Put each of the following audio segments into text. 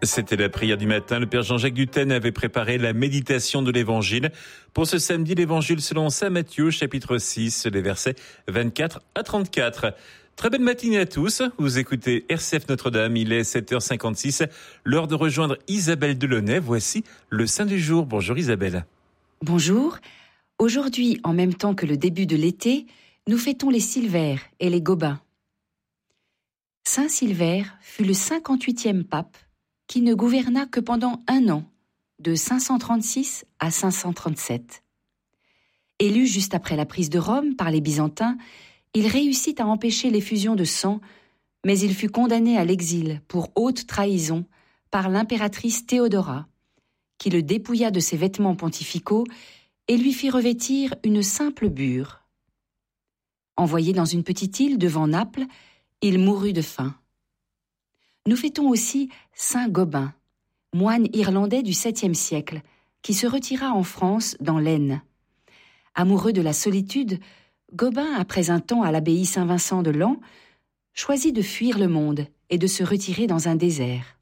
C'était la prière du matin. Le Père Jean-Jacques Dutène avait préparé la méditation de l'Évangile. Pour ce samedi, l'Évangile selon saint Matthieu, chapitre 6, les versets 24 à 34. Très belle matinée à tous. Vous écoutez RCF Notre-Dame. Il est 7h56. L'heure de rejoindre Isabelle Delaunay. Voici le Saint du jour. Bonjour Isabelle. Bonjour. Aujourd'hui, en même temps que le début de l'été, nous fêtons les Silvères et les Gobins. Saint Silvère fut le 58e pape qui ne gouverna que pendant 1 an, de 536 à 537. Élu juste après la prise de Rome par les Byzantins, il réussit à empêcher l'effusion de sang, mais il fut condamné à l'exil pour haute trahison par l'impératrice Théodora, qui le dépouilla de ses vêtements pontificaux et lui fit revêtir une simple bure. Envoyé dans une petite île devant Naples, il mourut de faim. Nous fêtons aussi Saint Gobain, moine irlandais du 7e siècle, qui se retira en France dans l'Aisne. Amoureux de la solitude, Gobain, après un temps à l'abbaye Saint-Vincent de Lans, choisit de fuir le monde et de se retirer dans un désert.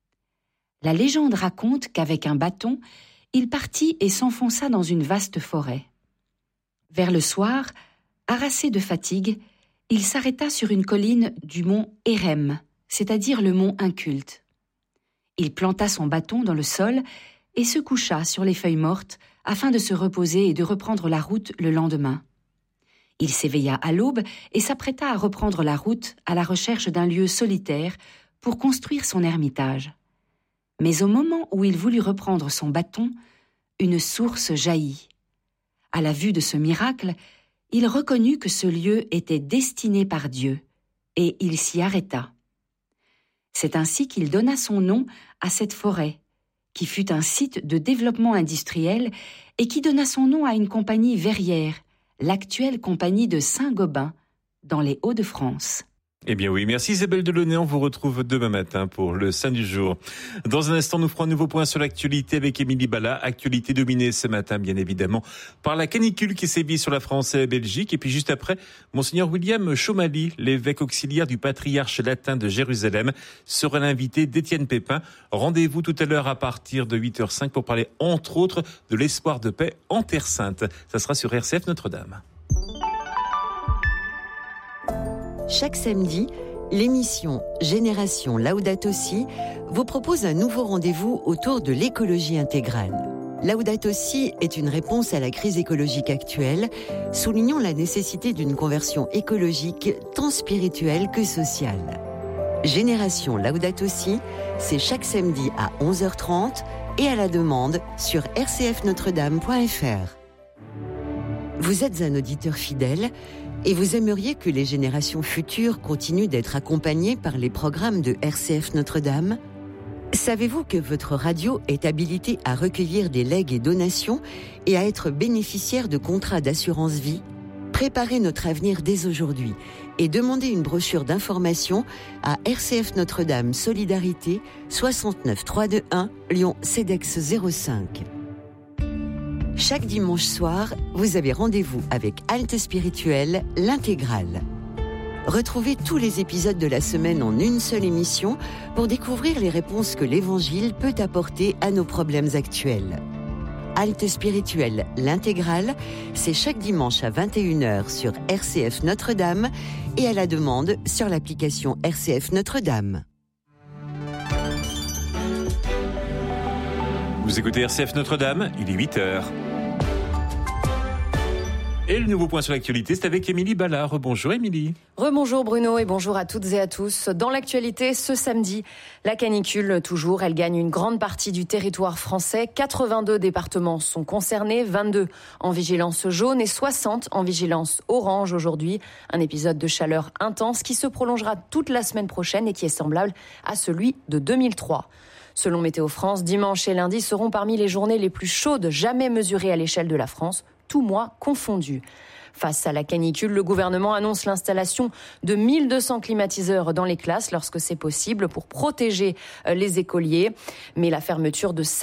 La légende raconte qu'avec un bâton, il partit et s'enfonça dans une vaste forêt. Vers le soir, harassé de fatigue, il s'arrêta sur une colline du mont Érem, c'est-à-dire le mont inculte. Il planta son bâton dans le sol et se coucha sur les feuilles mortes afin de se reposer et de reprendre la route le lendemain. Il s'éveilla à l'aube et s'apprêta à reprendre la route à la recherche d'un lieu solitaire pour construire son ermitage. Mais au moment où il voulut reprendre son bâton, une source jaillit. À la vue de ce miracle, il reconnut que ce lieu était destiné par Dieu, et il s'y arrêta. C'est ainsi qu'il donna son nom à cette forêt, qui fut un site de développement industriel et qui donna son nom à une compagnie verrière, l'actuelle compagnie de Saint-Gobain, dans les Hauts-de-France. Eh bien oui, merci Isabelle Delaunay. On vous retrouve demain matin pour le Saint du jour. Dans un instant, nous ferons un nouveau point sur l'actualité avec Émilie Bala. Actualité dominée ce matin, bien évidemment, par la canicule qui sévit sur la France et la Belgique. Et puis juste après, Monseigneur William Chomali, l'évêque auxiliaire du patriarche latin de Jérusalem, sera l'invité d'Étienne Pépin. Rendez-vous tout à l'heure à partir de 8h05 pour parler entre autres de l'espoir de paix en Terre Sainte. Ça sera sur RCF Notre-Dame. Chaque samedi, l'émission Génération Laudato Si vous propose un nouveau rendez-vous autour de l'écologie intégrale. Laudato Si est une réponse à la crise écologique actuelle, soulignant la nécessité d'une conversion écologique tant spirituelle que sociale. Génération Laudato Si, c'est chaque samedi à 11h30 et à la demande sur rcfnotredame.fr. Vous êtes un auditeur fidèle et vous aimeriez que les générations futures continuent d'être accompagnées par les programmes de RCF Notre-Dame ? Savez-vous que votre radio est habilitée à recueillir des legs et donations et à être bénéficiaire de contrats d'assurance vie ? Préparez notre avenir dès aujourd'hui et demandez une brochure d'information à RCF Notre-Dame Solidarité 69 321 Lyon CEDEX 05. Chaque dimanche soir, vous avez rendez-vous avec Halte Spirituelle, l'intégrale. Retrouvez tous les épisodes de la semaine en une seule émission pour découvrir les réponses que l'Évangile peut apporter à nos problèmes actuels. Halte Spirituelle, l'intégrale, c'est chaque dimanche à 21h sur RCF Notre-Dame et à la demande sur l'application RCF Notre-Dame. Vous écoutez RCF Notre-Dame, il est 8h. Et le nouveau point sur l'actualité, c'est avec Émilie Bala. Rebonjour Émilie. Rebonjour Bruno et bonjour à toutes et à tous. Dans l'actualité, ce samedi, la canicule toujours, elle gagne une grande partie du territoire français. 82 départements sont concernés, 22 en vigilance jaune et 60 en vigilance orange aujourd'hui. Un épisode de chaleur intense qui se prolongera toute la semaine prochaine et qui est semblable à celui de 2003. Selon Météo France, dimanche et lundi seront parmi les journées les plus chaudes jamais mesurées à l'échelle de la France, tous mois confondus. Face à la canicule, le gouvernement annonce l'installation de 1200 climatiseurs dans les classes lorsque c'est possible pour protéger les écoliers. Mais la fermeture de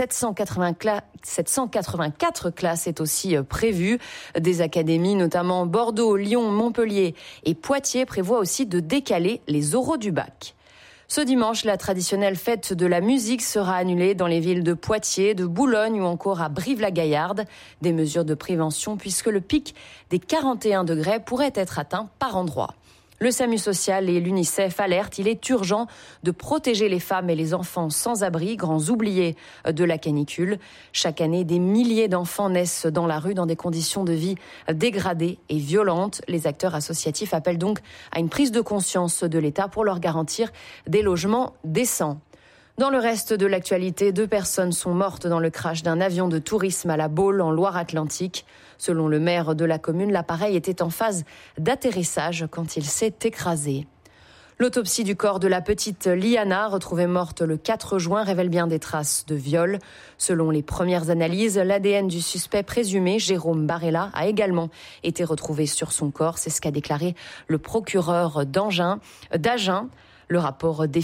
784 classes est aussi prévue. Des académies, notamment Bordeaux, Lyon, Montpellier et Poitiers, prévoient aussi de décaler les oraux du bac. Ce dimanche, la traditionnelle fête de la musique sera annulée dans les villes de Poitiers, de Boulogne ou encore à Brive-la-Gaillarde. Des mesures de prévention puisque le pic des 41 degrés pourrait être atteint par endroits. Le SAMU social et l'UNICEF alertent, il est urgent de protéger les femmes et les enfants sans abri, grands oubliés de la canicule. Chaque année, des milliers d'enfants naissent dans la rue dans des conditions de vie dégradées et violentes. Les acteurs associatifs appellent donc à une prise de conscience de l'État pour leur garantir des logements décents. Dans le reste de l'actualité, 2 personnes sont mortes dans le crash d'un avion de tourisme à La Baule en Loire-Atlantique. Selon le maire de la commune, l'appareil était en phase d'atterrissage quand il s'est écrasé. L'autopsie du corps de la petite Liana, retrouvée morte le 4 juin, révèle bien des traces de viol. Selon les premières analyses, l'ADN du suspect présumé, Jérôme Barella, a également été retrouvé sur son corps. C'est ce qu'a déclaré le procureur d'Agen. Le rapport définitif